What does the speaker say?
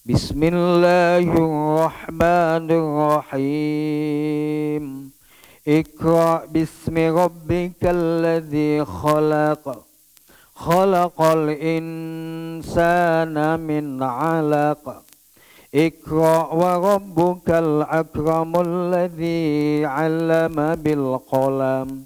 بسم الله الرحمن الرحيم اقرأ باسم ربك الذي خلق خلق الإنسان من علق اقرأ وربك الأكرم الذي علم بالقلم